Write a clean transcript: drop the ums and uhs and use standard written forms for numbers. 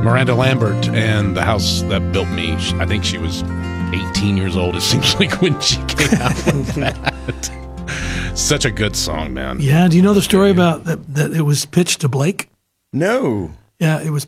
Miranda Lambert and The House That Built Me. I think she was 18 years old, it seems like, when she came out with that. Such a good song, man. Yeah, do you know the story about that it was pitched to Blake? No. Yeah, it was